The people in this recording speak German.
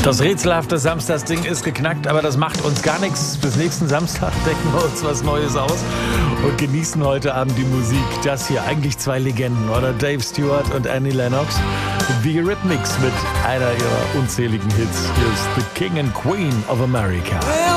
Das rätselhafte Samstagsding ist geknackt, aber das macht uns gar nichts. Bis nächsten Samstag decken wir uns was Neues aus und genießen heute Abend die Musik. Das hier, eigentlich zwei Legenden, oder? Dave Stewart und Annie Lennox. The Eurythmics mit einer ihrer unzähligen Hits. Hier ist The King and Queen of America.